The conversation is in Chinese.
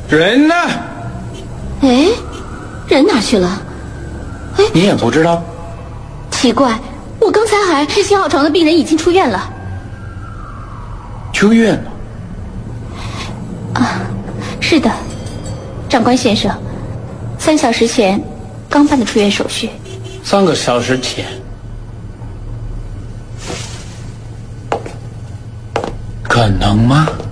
人呢？ 哎，人哪去了？哎， 你也不知道？ 奇怪，我刚才还是7号床的病人已经出院了。 出院了？ 啊，是的，长官先生，3小时前刚办的出院手续。 3个小时前？可能吗？